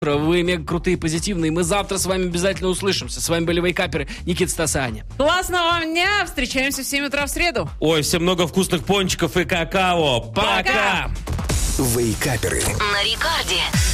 Вы мега крутые, позитивные. Мы завтра с вами обязательно услышимся. С вами были вейкаперы Никита, Стас и Аня. Классного вам дня. Встречаемся в 7 утра в среду. Ой, всем много вкусных пончиков и какао. Пока! Вейкаперы на Рекорде.